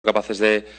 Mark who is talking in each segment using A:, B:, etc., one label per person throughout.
A: capaces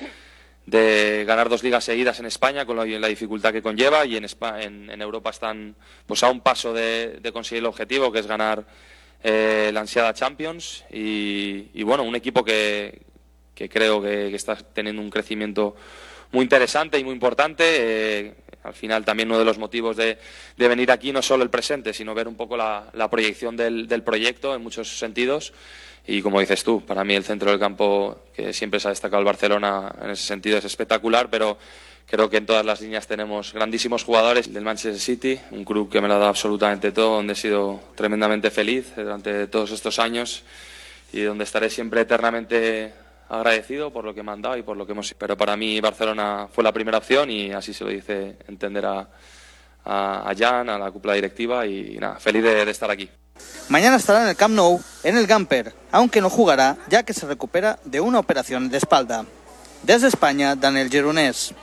A: de ganar 2 ligas seguidas en España con la dificultad que conlleva, y en Europa están pues a un paso de conseguir el objetivo, que es ganar la ansiada Champions, y bueno, un equipo que creo que está teniendo un crecimiento muy interesante y muy importante. Al final también uno de los motivos de venir aquí no es solo el presente, sino ver un poco la proyección del proyecto en muchos sentidos. Y como dices tú, para mí el centro del campo, que siempre se ha destacado el Barcelona en ese sentido, es espectacular, pero creo que en todas las líneas tenemos grandísimos jugadores del Manchester City, un club que me lo ha dado absolutamente todo, donde he sido tremendamente feliz durante todos estos años y donde estaré siempre eternamente agradecido por lo que me han dado y por lo que hemos. Pero para mí Barcelona fue la primera opción, y así se lo dice entender a Jan, a la cúpula directiva, y nada, feliz de estar aquí.
B: Mañana estará en el Camp Nou, en el Gamper, aunque no jugará ya que se recupera de una operación de espalda. Desde España, Daniel Gironés.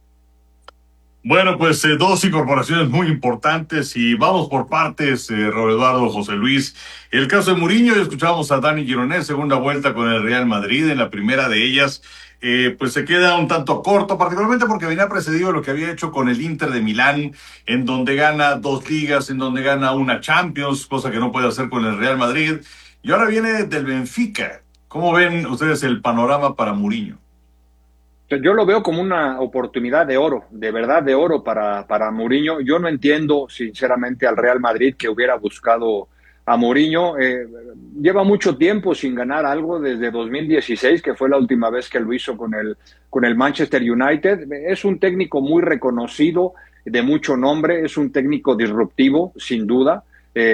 C: Bueno, pues dos incorporaciones muy importantes y vamos por partes, Roberto Eduardo, José Luis. El caso de Mourinho, ya escuchamos a Dani Gironés, segunda vuelta con el Real Madrid. En la primera de ellas, pues se queda un tanto corto, particularmente porque venía precedido de lo que había hecho con el Inter de Milán, en donde gana 2 ligas, en donde gana una Champions, cosa que no puede hacer con el Real Madrid. Y ahora viene del Benfica. ¿Cómo ven ustedes el panorama para Mourinho?
D: Yo lo veo como una oportunidad de oro, de verdad de oro para Mourinho. Yo no entiendo, sinceramente, al Real Madrid que hubiera buscado a Mourinho. Lleva mucho tiempo sin ganar algo desde 2016, que fue la última vez que lo hizo con el Manchester United. Es un técnico muy reconocido, de mucho nombre, es un técnico disruptivo, sin duda,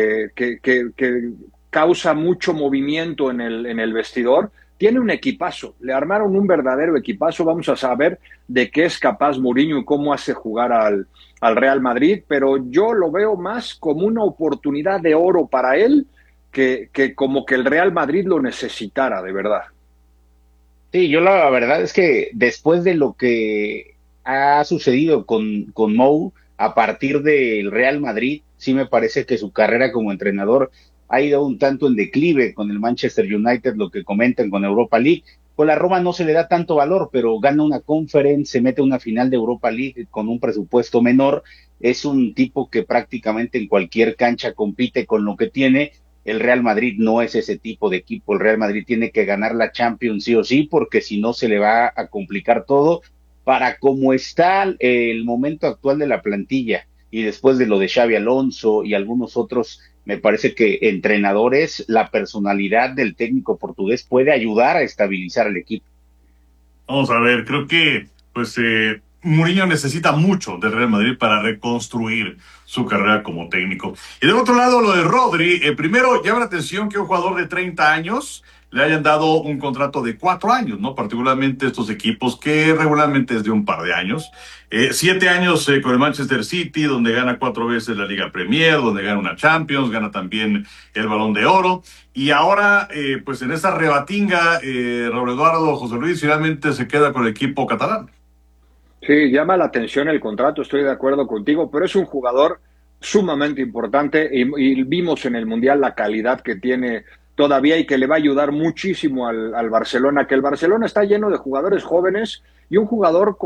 D: que causa mucho movimiento en el vestidor. Tiene un equipazo, le armaron un verdadero equipazo. Vamos a saber de qué es capaz Mourinho y cómo hace jugar al Real Madrid, pero yo lo veo más como una oportunidad de oro para él que como que el Real Madrid lo necesitara, de verdad.
E: Sí, yo la verdad es que después de lo que ha sucedido con Mou, a partir del Real Madrid, sí me parece que su carrera como entrenador ha ido un tanto en declive con el Manchester United, lo que comentan con Europa League. Con la Roma no se le da tanto valor, pero gana una Conference, se mete a una final de Europa League con un presupuesto menor. Es un tipo que prácticamente en cualquier cancha compite con lo que tiene. El Real Madrid no es ese tipo de equipo. El Real Madrid tiene que ganar la Champions sí o sí, porque si no se le va a complicar todo. Para cómo está el momento actual de la plantilla y después de lo de Xabi Alonso y algunos otros, me parece que entrenadores, la personalidad del técnico portugués puede ayudar a estabilizar el equipo.
C: Vamos a ver, creo que pues Mourinho necesita mucho del Real Madrid para reconstruir su carrera como técnico. Y del otro lado, lo de Rodri. Primero, llama la atención que un jugador de 30 años le hayan dado un contrato de 4 años, ¿no? Particularmente estos equipos que regularmente es de un par de años. 7 años con el Manchester City, donde gana 4 veces la Liga Premier, donde gana una Champions, gana también el Balón de Oro. Y ahora, pues en esa rebatinga, Raúl Eduardo, José Luis, finalmente se queda con el equipo catalán.
D: Sí, llama la atención el contrato, estoy de acuerdo contigo, pero es un jugador sumamente importante y vimos en el Mundial la calidad que tiene todavía y que le va a ayudar muchísimo al Barcelona, que el Barcelona está lleno de jugadores jóvenes y un jugador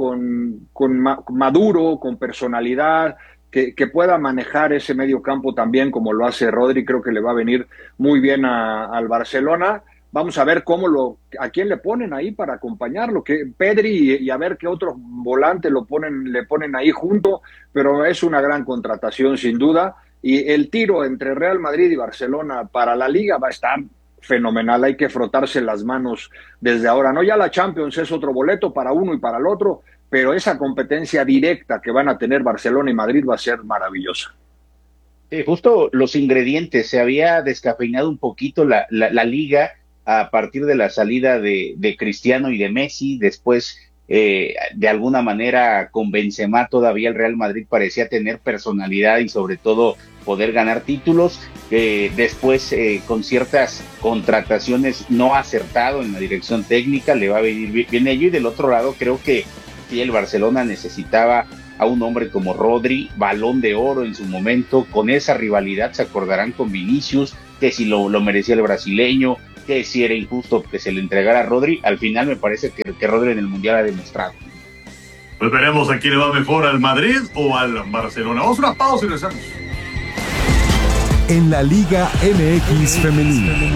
D: maduro, con personalidad, que pueda manejar ese medio campo también como lo hace Rodri. Creo que le va a venir muy bien al Barcelona. Vamos a ver a quién le ponen ahí para acompañarlo, que Pedri y a ver qué otro volante le ponen ahí junto, pero es una gran contratación sin duda. Y el tiro entre Real Madrid y Barcelona para la Liga va a estar fenomenal. Hay que frotarse las manos desde ahora, ¿no? Ya la Champions es otro boleto para uno y para el otro, pero esa competencia directa que van a tener Barcelona y Madrid va a ser maravillosa.
E: Sí, justo los ingredientes, se había descafeinado un poquito la liga a partir de la salida de Cristiano y de Messi. Después, de alguna manera, con Benzema todavía el Real Madrid parecía tener personalidad y sobre todo poder ganar títulos. Después, con ciertas contrataciones no acertado en la dirección técnica, le va a venir bien ello. Y del otro lado, creo que sí, el Barcelona necesitaba a un hombre como Rodri, Balón de Oro en su momento. Con esa rivalidad se acordarán con Vinicius, que si lo merecía el brasileño, que si era injusto que se le entregara a Rodri. Al final me parece que Rodri en el Mundial ha demostrado.
C: Pues veremos a quién le va mejor, al Madrid o al Barcelona. Vamos a una pausa y regresamos.
F: En la Liga MX Femenil.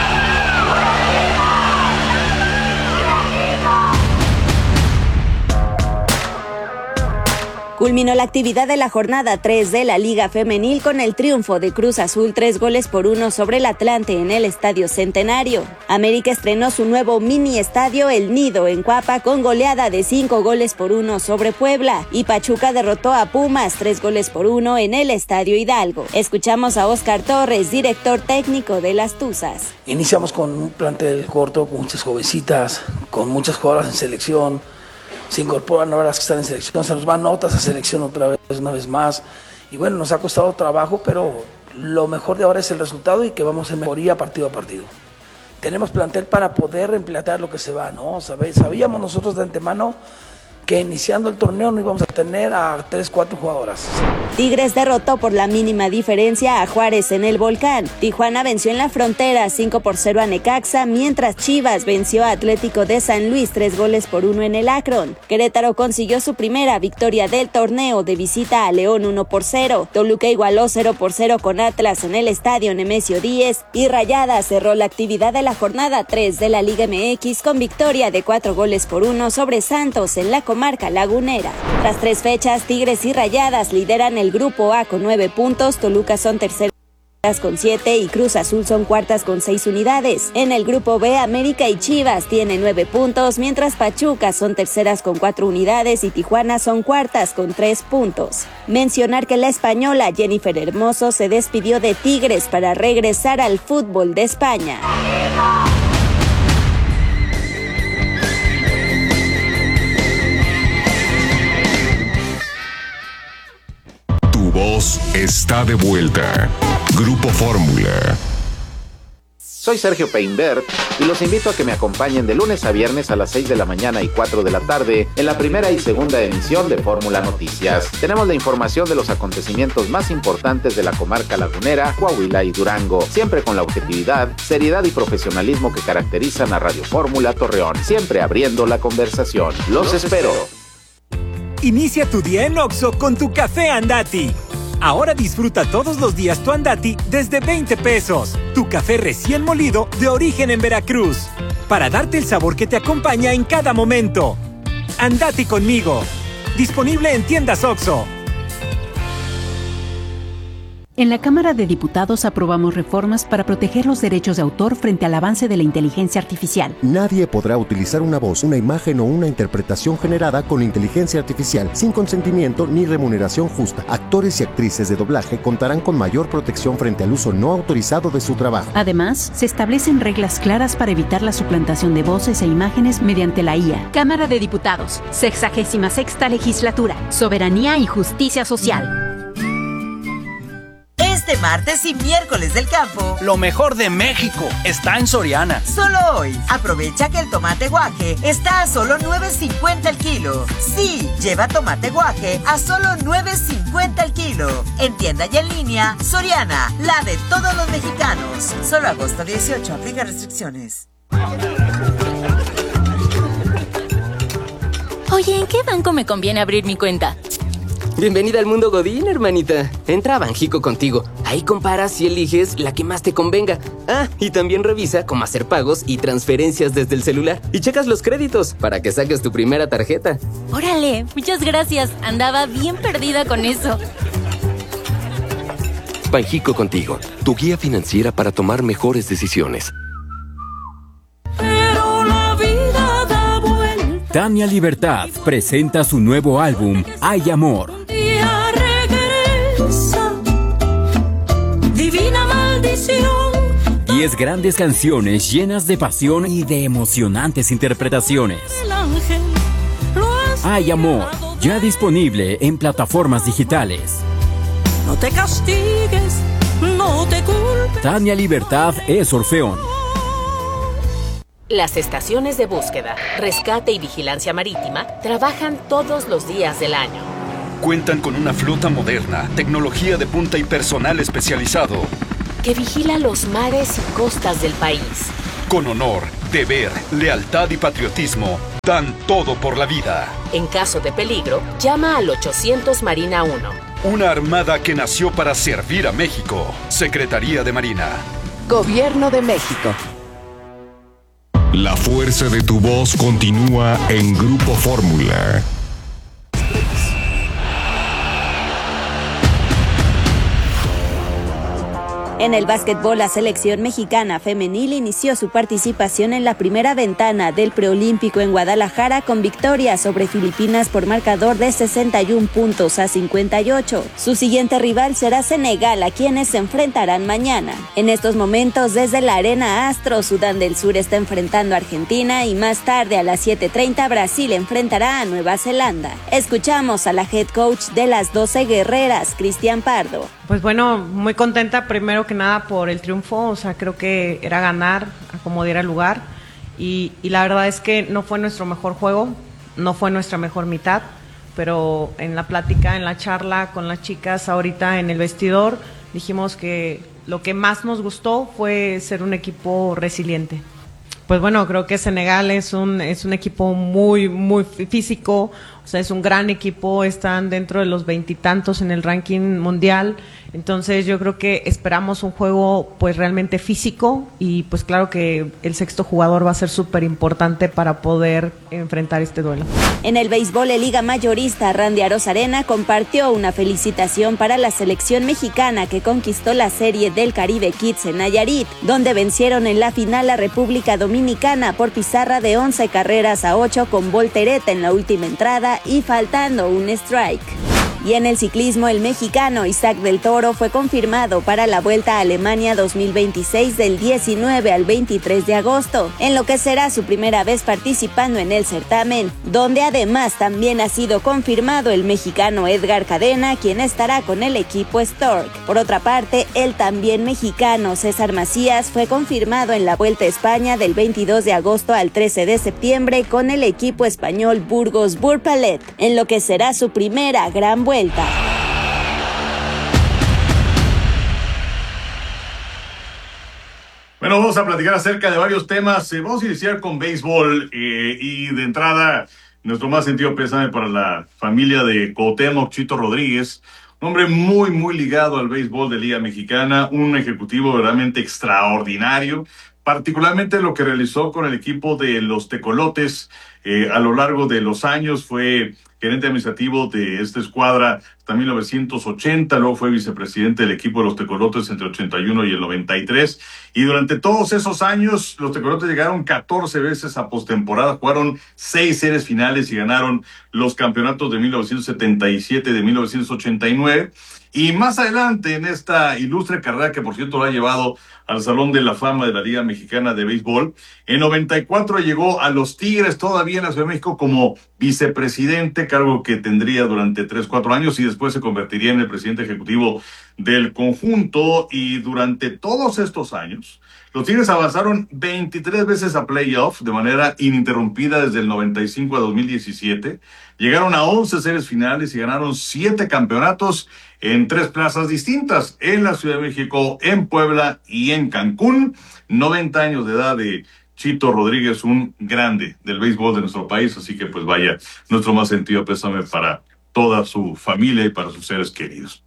G: Culminó la actividad de la jornada 3 de la Liga Femenil con el triunfo de Cruz Azul 3-1 sobre el Atlante en el Estadio Centenario. América estrenó su nuevo mini estadio El Nido en Cuapa con goleada de 5-1 sobre Puebla, y Pachuca derrotó a Pumas 3-1 en el Estadio Hidalgo. Escuchamos a Óscar Torres, director técnico de las Tuzas.
H: Iniciamos con un plantel corto, con muchas jovencitas, con muchas jugadoras en selección. Se incorporan ahora las que están en selección, se nos van notas a selección una vez más, y bueno, nos ha costado trabajo, pero lo mejor de ahora es el resultado y que vamos en mejoría partido a partido. Tenemos plantel para poder reemplatar lo que se va, ¿no? Sabíamos nosotros de antemano que iniciando el torneo no íbamos a tener a 3-4 jugadoras.
G: Tigres derrotó por la mínima diferencia a Juárez en el Volcán. Tijuana venció en la Frontera 5-0 a Necaxa, mientras Chivas venció a Atlético de San Luis 3-1 en el Akron. Querétaro consiguió su primera victoria del torneo de visita a León 1-0. Toluca igualó 0-0 con Atlas en el Estadio Nemesio 10, y Rayadas cerró la actividad de la jornada 3 de la Liga MX con victoria de 4-1 sobre Santos en la comarca lagunera. Tras 3 fechas, Tigres y Rayadas lideran el Grupo A con 9 puntos, Toluca son terceras con 7 y Cruz Azul son cuartas con 6 unidades. En el Grupo B, América y Chivas tienen 9 puntos, mientras Pachuca son terceras con 4 unidades y Tijuana son cuartas con 3 puntos. Mencionar que la española Jennifer Hermoso se despidió de Tigres para regresar al fútbol de España.
F: Tu voz está de vuelta. Grupo Fórmula.
I: Soy Sergio Peinbert y los invito a que me acompañen de lunes a viernes a las 6 de la mañana y 4 de la tarde en la primera y segunda emisión de Fórmula Noticias. Tenemos la información de los acontecimientos más importantes de la comarca lagunera, Coahuila y Durango, siempre con la objetividad, seriedad y profesionalismo que caracterizan a Radio Fórmula Torreón, siempre abriendo la conversación. Los espero.
J: Inicia tu día en Oxxo con tu café Andati. Ahora disfruta todos los días tu Andati desde 20 pesos. Tu café recién molido de origen en Veracruz. Para darte el sabor que te acompaña en cada momento. Andati conmigo. Disponible en tiendas Oxxo.
K: En la Cámara de Diputados aprobamos reformas para proteger los derechos de autor frente al avance de la inteligencia artificial.
L: Nadie podrá utilizar una voz, una imagen o una interpretación generada con inteligencia artificial sin consentimiento ni remuneración justa. Actores y actrices de doblaje contarán con mayor protección frente al uso no autorizado de su trabajo.
K: Además, se establecen reglas claras para evitar la suplantación de voces e imágenes mediante la IA.
M: Cámara de Diputados, 66ª Legislatura, Soberanía y Justicia Social.
N: Este martes y miércoles del campo,
O: lo mejor de México está en Soriana.
N: Solo hoy, aprovecha que el tomate guaje está a solo $9.50 el kilo. Sí, lleva tomate guaje a solo $9.50 el kilo. En tienda y en línea, Soriana, la de todos los mexicanos. Solo agosto 18, aplica restricciones.
M: Oye, ¿en qué banco me conviene abrir mi cuenta?
P: Bienvenida al mundo Godín, hermanita. Entra a Banjico contigo. Ahí comparas y eliges la que más te convenga. Ah, y también revisa cómo hacer pagos y transferencias desde el celular. Y checas los créditos para que saques tu primera tarjeta.
M: ¡Órale! Muchas gracias. Andaba bien perdida con eso.
Q: Banjico contigo, tu guía financiera para tomar mejores decisiones.
R: Tania Libertad presenta su nuevo álbum, Hay Amor.
S: Divina maldición.
R: 10 grandes canciones llenas de pasión y de emocionantes interpretaciones. Hay Amor, ya disponible en plataformas digitales.
S: No te castigues, no te culpes.
R: Tania Libertad es Orfeón.
T: Las estaciones de búsqueda, rescate y vigilancia marítima trabajan todos los días del año.
U: Cuentan con una flota moderna, tecnología de punta y personal especializado
T: que vigila los mares y costas del país.
U: Con honor, deber, lealtad y patriotismo, dan todo por la vida.
T: En caso de peligro, llama al 800 Marina 1.
U: Una armada que nació para servir a México. Secretaría de Marina.
A: Gobierno de México.
F: La fuerza de tu voz continúa en Grupo Fórmula.
G: En el básquetbol, la selección mexicana femenil inició su participación en la primera ventana del preolímpico en Guadalajara con victoria sobre Filipinas por marcador de 61 puntos a 58. Su siguiente rival será Senegal, a quienes se enfrentarán mañana. En estos momentos, desde la Arena Astro, Sudán del Sur está enfrentando a Argentina y más tarde a las 7:30 Brasil enfrentará a Nueva Zelanda. Escuchamos a la head coach de las 12 guerreras, Cristian Pardo.
V: Pues bueno, muy contenta primero que nada por el triunfo, o sea, creo que era ganar a como diera lugar y la verdad es que no fue nuestro mejor juego, no fue nuestra mejor mitad, pero en la plática, en la charla con las chicas ahorita en el vestidor, dijimos que lo que más nos gustó fue ser un equipo resiliente. Pues bueno, creo que Senegal es un equipo muy físico, o sea, es un gran equipo, están dentro de los 20 y tantos en el ranking mundial, entonces yo creo que esperamos un juego pues realmente físico y pues claro que el sexto jugador va a ser súper importante para poder enfrentar este duelo.
G: En el béisbol de Liga Mayorista, Randy Arozarena compartió una felicitación para la selección mexicana que conquistó la Serie del Caribe Kids en Nayarit, donde vencieron en la final a República Dominicana por pizarra de 11 carreras a 8 con voltereta en la última entrada y faltando un strike. Y en el ciclismo, el mexicano Isaac del Toro fue confirmado para la Vuelta a Alemania 2026 del 19 al 23 de agosto, en lo que será su primera vez participando en el certamen, donde además también ha sido confirmado el mexicano Edgar Cadena, quien estará con el equipo Stork. Por otra parte, el también mexicano César Macías fue confirmado en la Vuelta a España del 22 de agosto al 13 de septiembre con el equipo español Burgos Burpalet, en lo que será su primera gran vuelta.
C: Bueno, vamos a platicar acerca de varios temas. Vamos a iniciar con béisbol y de entrada nuestro más sentido pésame para la familia de Cuauhtémoc Chito Rodríguez, un hombre muy ligado al béisbol de Liga Mexicana, un ejecutivo realmente extraordinario, particularmente lo que realizó con el equipo de los Tecolotes a lo largo de los años. Fue gerente administrativo de esta escuadra hasta 1980, luego fue vicepresidente del equipo de los Tecolotes entre el 81 y el 93, y durante todos esos años los Tecolotes llegaron 14 veces a postemporada, jugaron 6 series finales y ganaron los campeonatos de 1977 y de 1989, y más adelante en esta ilustre carrera que por cierto lo ha llevado al Salón de la Fama de la Liga Mexicana de Béisbol, en 94 llegó a los Tigres todavía en la Ciudad de México como vicepresidente, cargo que tendría durante 3-4 años y después se convertiría en el presidente ejecutivo del conjunto, y durante todos estos años los Tigres avanzaron 23 veces a playoff de manera ininterrumpida desde el 95 a 2017, llegaron a 11 series finales y ganaron 7 campeonatos en 3 plazas distintas, en la Ciudad de México, en Puebla y en Cancún. 90 años de edad de Chito Rodríguez, un grande del béisbol de nuestro país, así que pues vaya, nuestro más sentido pésame para toda su familia y para sus seres queridos.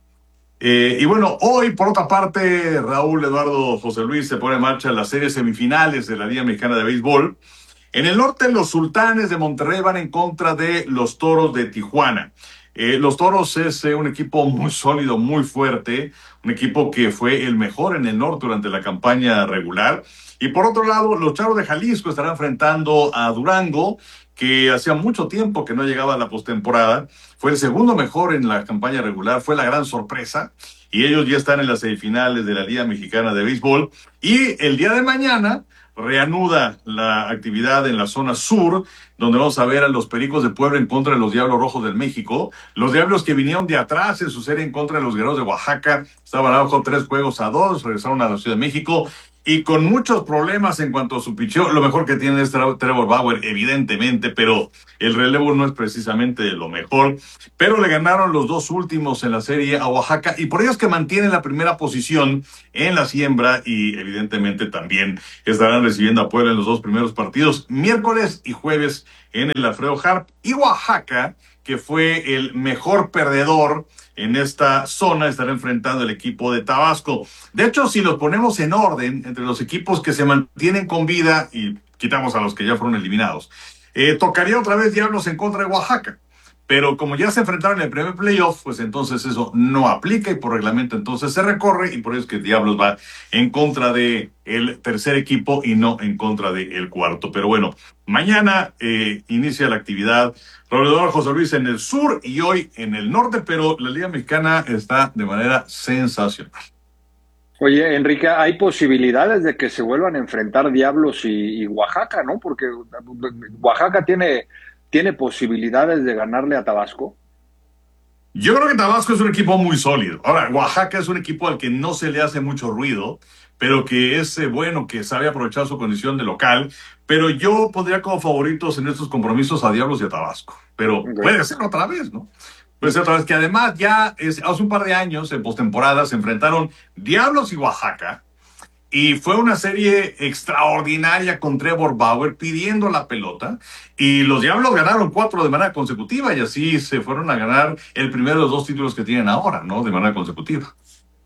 C: Y bueno, hoy por otra parte, Raúl Eduardo José Luis, se pone en marcha las series semifinales de la Liga Mexicana de Béisbol. En el norte, los Sultanes de Monterrey van en contra de los Toros de Tijuana. Los Toros es un equipo muy sólido, muy fuerte, un equipo que fue el mejor en el norte durante la campaña regular. Y por otro lado, los Charros de Jalisco estarán enfrentando a Durango, que hacía mucho tiempo que no llegaba a la postemporada. Fue el segundo mejor en la campaña regular, fue la gran sorpresa, y ellos ya están en las semifinales de la Liga Mexicana de Béisbol. Y el día de mañana reanuda la actividad en la zona sur, donde vamos a ver a los Pericos de Puebla en contra de los Diablos Rojos del México. Los Diablos que vinieron de atrás en su serie en contra de los Guerreros de Oaxaca, estaban abajo 3-2, regresaron a la Ciudad de México y con muchos problemas en cuanto a su picheo. Lo mejor que tiene es Trevor Bauer, evidentemente, pero el relevo no es precisamente lo mejor. Pero le ganaron los dos últimos en la serie a Oaxaca, y por ello es que mantienen la primera posición en la siembra, y evidentemente también estarán recibiendo a Puebla en los dos primeros partidos, miércoles y jueves en el Alfredo Harp. Y Oaxaca, que fue el mejor perdedor en esta zona, estará enfrentando el equipo de Tabasco. De hecho, si los ponemos en orden entre los equipos que se mantienen con vida y quitamos a los que ya fueron eliminados, tocaría otra vez Diablos en contra de Oaxaca. Pero como ya se enfrentaron en el primer playoff, pues entonces eso no aplica, y por reglamento entonces se recorre, y por eso es que Diablos va en contra de el tercer equipo y no en contra del cuarto. Pero bueno, mañana inicia la actividad Roledor José Luis en el sur y hoy en el norte, pero la Liga Mexicana está de manera sensacional.
B: Oye, Enrique, hay posibilidades de que se vuelvan a enfrentar Diablos y Oaxaca, ¿no? Porque Oaxaca tiene posibilidades de ganarle a Tabasco.
C: Yo creo que Tabasco es un equipo muy sólido. Ahora, Oaxaca es un equipo al que no se le hace mucho ruido, pero que es bueno, que sabe aprovechar su condición de local. Pero yo pondría como favoritos en estos compromisos a Diablos y a Tabasco. Pero puede ser otra vez, ¿no? Puede ser otra vez, que además ya hace un par de años, en postemporada, se enfrentaron Diablos y Oaxaca. Y fue una serie extraordinaria con Trevor Bauer pidiendo la pelota. Y los Diablos ganaron 4 de manera consecutiva, y así se fueron a ganar el primero de los 2 títulos que tienen ahora, ¿no? De manera consecutiva.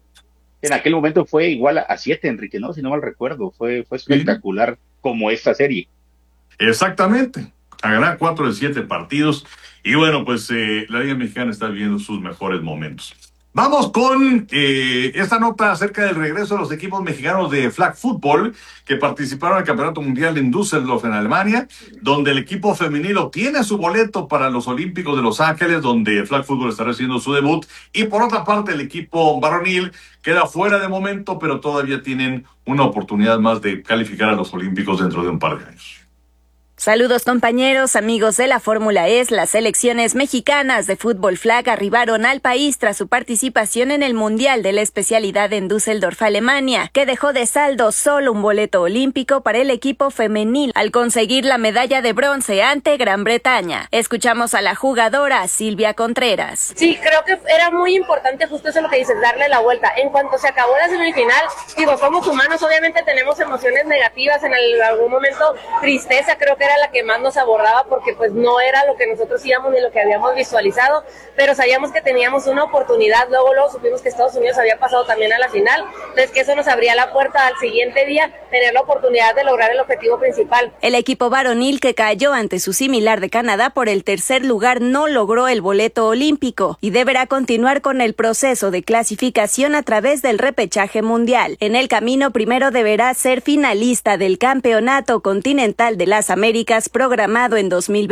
E: En aquel momento fue igual a 7, Enrique, ¿no? Si no mal recuerdo. Fue espectacular como esta serie.
C: Exactamente. A ganar 4 de 7 partidos. Y bueno, pues la Liga Mexicana está viviendo sus mejores momentos. Vamos con esta nota acerca del regreso de los equipos mexicanos de flag football que participaron en el Campeonato Mundial en Düsseldorf, en Alemania, donde el equipo femenil obtiene su boleto para los Olímpicos de Los Ángeles, donde el flag football estará haciendo su debut. Y por otra parte, el equipo varonil queda fuera de momento, pero todavía tienen una oportunidad más de calificar a los Olímpicos dentro de un par de años.
G: Saludos compañeros, amigos de la Fórmula E. Las selecciones mexicanas de fútbol flag arribaron al país tras su participación en el Mundial de la especialidad en Düsseldorf, Alemania, que dejó de saldo solo un boleto olímpico para el equipo femenil al conseguir la medalla de bronce ante Gran Bretaña. Escuchamos a la jugadora Silvia Contreras.
D: Sí, creo que era muy importante justo eso lo que dices, darle la vuelta. En cuanto se acabó la semifinal, somos humanos, obviamente tenemos emociones negativas, en algún momento tristeza, creo que era la que más nos abordaba porque pues no era lo que nosotros íbamos ni lo que habíamos visualizado, pero sabíamos que teníamos una oportunidad. Luego supimos que Estados Unidos había pasado también a la final, entonces que eso nos abría la puerta al siguiente día, tener la oportunidad de lograr el objetivo principal.
G: El equipo varonil, que cayó ante su similar de Canadá por el tercer lugar, no logró el boleto olímpico y deberá continuar con el proceso de clasificación a través del repechaje mundial. En el camino, primero deberá ser finalista del Campeonato Continental de las Américas programado en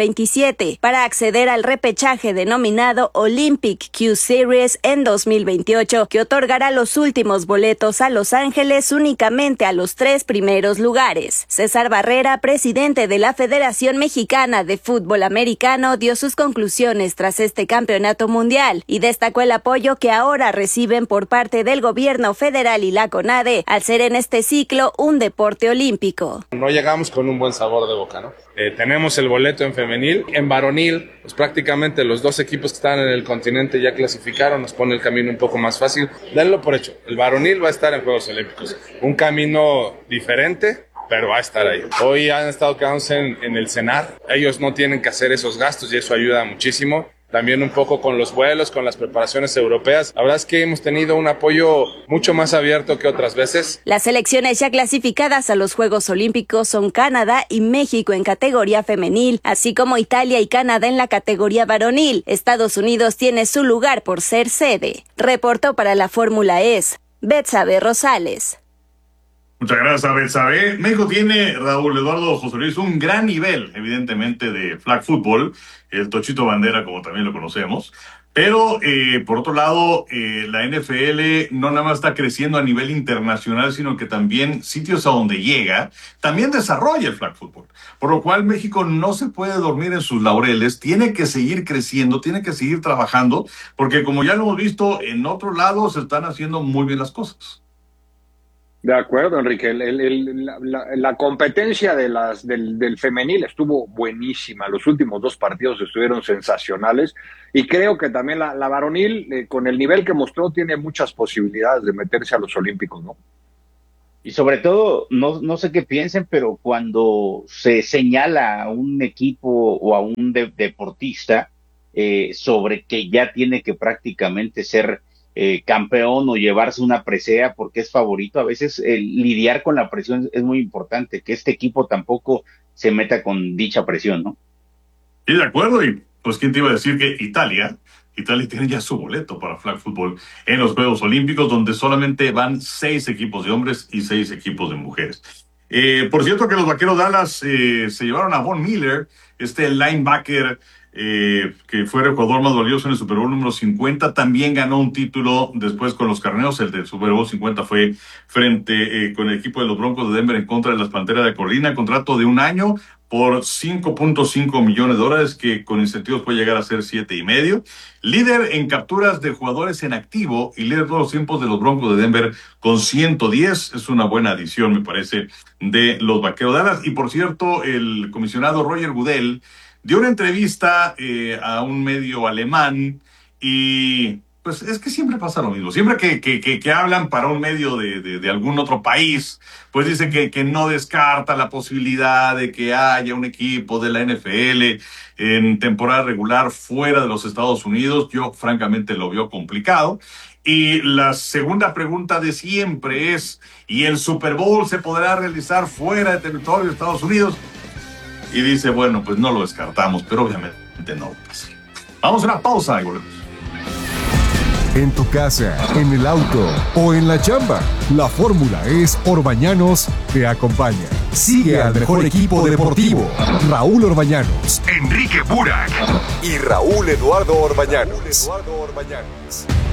G: 2027 para acceder al repechaje denominado Olympic Q Series en 2028, que otorgará los últimos boletos a Los Ángeles únicamente a los 3 primeros lugares. César Barrera, presidente de la Federación Mexicana de Fútbol Americano, dio sus conclusiones tras este campeonato mundial y destacó el apoyo que ahora reciben por parte del gobierno federal y la CONADE al ser en este ciclo un deporte olímpico.
W: No llegamos con un buen sabor de boca, ¿no? Tenemos el boleto en femenil. En varonil, pues prácticamente los 2 equipos que están en el continente ya clasificaron, nos pone el camino un poco más fácil. Denlo por hecho, el varonil va a estar en Juegos Olímpicos. Un camino diferente, pero va a estar ahí. Hoy han estado quedándose en el CENAR. Ellos no tienen que hacer esos gastos y eso ayuda muchísimo. También un poco con los vuelos, con las preparaciones europeas. La verdad es que hemos tenido un apoyo mucho más abierto que otras veces.
G: Las selecciones ya clasificadas a los Juegos Olímpicos son Canadá y México en categoría femenil, así como Italia y Canadá en la categoría varonil. Estados Unidos tiene su lugar por ser sede. Reportó para la Fórmula E, Betsabe Rosales.
C: Muchas gracias, Betsabe. México tiene, Raúl Eduardo José Luis, un gran nivel, evidentemente, de flag football, el Tochito Bandera, como también lo conocemos. Pero, por otro lado, la NFL no nada más está creciendo a nivel internacional, sino que también sitios a donde llega, también desarrolla el flag football. Por lo cual México no se puede dormir en sus laureles, tiene que seguir creciendo, tiene que seguir trabajando, porque como ya lo hemos visto, en otros lados se están haciendo muy bien las cosas.
B: De acuerdo, Enrique. La competencia del femenil estuvo buenísima. Los últimos 2 partidos estuvieron sensacionales. Y creo que también la varonil, con el nivel que mostró, tiene muchas posibilidades de meterse a los Olímpicos, ¿no?
E: Y sobre todo, no sé qué piensen, pero cuando se señala a un equipo o a un deportista sobre que ya tiene que prácticamente ser campeón o llevarse una presea porque es favorito, a veces lidiar con la presión es muy importante, que este equipo tampoco se meta con dicha presión, ¿no?
C: Sí, de acuerdo, y pues quién te iba a decir que Italia tiene ya su boleto para flag football en los Juegos Olímpicos, donde solamente van 6 equipos de hombres y 6 equipos de mujeres. Por cierto que los Vaqueros Dallas se llevaron a Von Miller, este linebacker que fue el jugador más valioso en el Super Bowl número 50, también ganó un título después con los Carneros. El del Super Bowl 50 fue frente con el equipo de los Broncos de Denver en contra de las Panteras de Carolina, contrato de 1 año por $5.5 millones, que con incentivos puede llegar a ser 7.5. Líder en capturas de jugadores en activo y líder de todos los tiempos de los Broncos de Denver con 110. Es una buena adición, me parece, de los Vaqueros de Dallas. Y por cierto, el comisionado Roger Goodell dio una entrevista a un medio alemán y pues es que siempre pasa lo mismo. Siempre que hablan para un medio de algún otro país, pues dicen que no descarta la posibilidad de que haya un equipo de la NFL en temporada regular fuera de los Estados Unidos. Yo francamente lo veo complicado. Y la segunda pregunta de siempre es, ¿y el Super Bowl se podrá realizar fuera de territorio de Estados Unidos? Y dice, bueno, pues no lo descartamos, pero obviamente no. Pues, vamos a una pausa y volvemos.
F: En tu casa, en el auto o en la chamba, la fórmula es Orbañanos te acompaña. Sigue al mejor equipo deportivo. Raúl Orbañanos, Enrique Burak y Raúl Eduardo Orbañanos.